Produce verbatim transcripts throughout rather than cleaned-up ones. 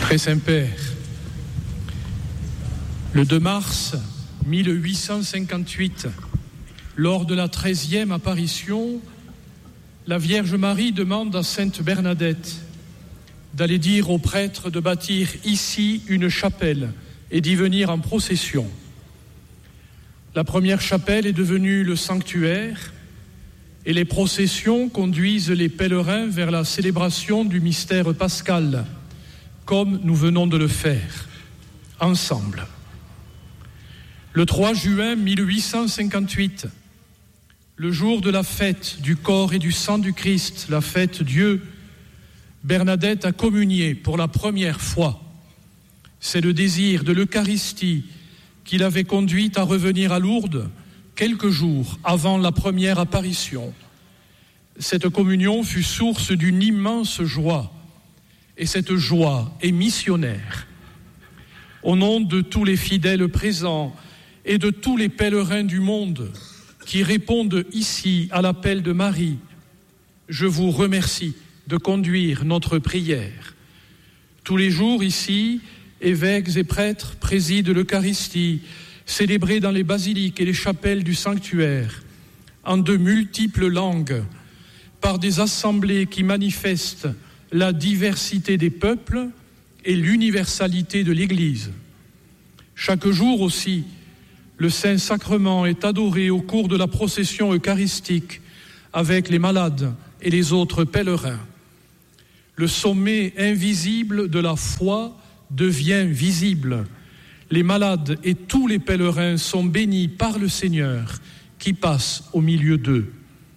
Très Saint-Père, le deux mars mille huit cent cinquante-huit, lors de la treizième apparition, la Vierge Marie demande à Sainte Bernadette d'aller dire aux prêtres de bâtir ici une chapelle et d'y venir en procession. La première chapelle est devenue le sanctuaire et les processions conduisent les pèlerins vers la célébration du mystère pascal, comme nous venons de le faire, ensemble. Le trois juin mille huit cent cinquante-huit, le jour de la fête du corps et du sang du Christ, la fête Dieu, Bernadette a communié pour la première fois. C'est le désir de l'Eucharistie qui l'avait conduite à revenir à Lourdes quelques jours avant la première apparition. Cette communion fut source d'une immense joie, et cette joie est missionnaire. Au nom de tous les fidèles présents et de tous les pèlerins du monde qui répondent ici à l'appel de Marie, je vous remercie de conduire notre prière. Tous les jours ici, évêques et prêtres président l'Eucharistie, célébrée dans les basiliques et les chapelles du sanctuaire, en de multiples langues, par des assemblées qui manifestent la diversité des peuples et l'universalité de l'Église. Chaque jour aussi, le Saint-Sacrement est adoré au cours de la procession eucharistique avec les malades et les autres pèlerins. Le sommet invisible de la foi devient visible. Les malades et tous les pèlerins sont bénis par le Seigneur qui passe au milieu d'eux.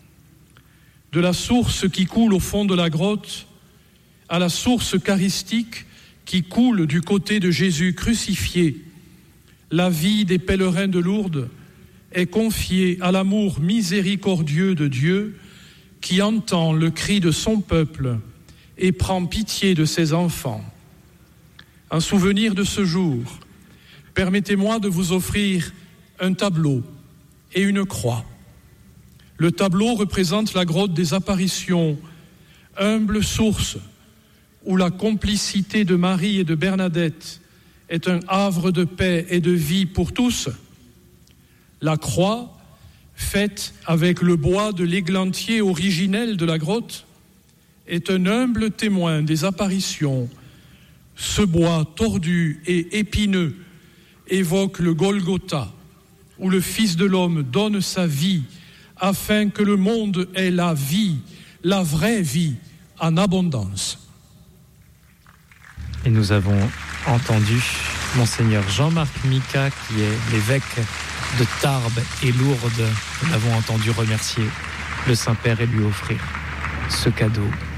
De la source qui coule au fond de la grotte à la source eucharistique qui coule du côté de Jésus crucifié, la vie des pèlerins de Lourdes est confiée à l'amour miséricordieux de Dieu qui entend le cri de son peuple et prend pitié de ses enfants. En souvenir de ce jour, permettez-moi de vous offrir un tableau et une croix. Le tableau représente la grotte des apparitions, humble source où la complicité de Marie et de Bernadette est un havre de paix et de vie pour tous. La croix, faite avec le bois de l'églantier originel de la grotte, est un humble témoin des apparitions. Ce bois tordu et épineux évoque le Golgotha, où le Fils de l'homme donne sa vie afin que le monde ait la vie, la vraie vie, en abondance. Et nous avons entendu Monseigneur Jean-Marc Mika, qui est l'évêque de Tarbes et Lourdes. Nous l'avons entendu remercier le Saint-Père et lui offrir ce cadeau